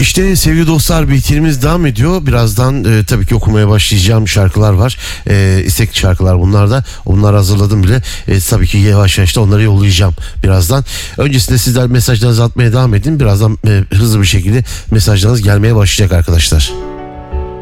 İşte sevgili dostlar, bitirimiz devam ediyor. Birazdan tabii ki okumaya başlayacağım şarkılar var. İstek şarkılar bunlar da. Onları hazırladım bile. Tabii ki yavaş yavaş da onları yollayacağım birazdan. Öncesinde sizler mesajlarınızı atmaya devam edin. Birazdan hızlı bir şekilde mesajlarınız gelmeye başlayacak arkadaşlar.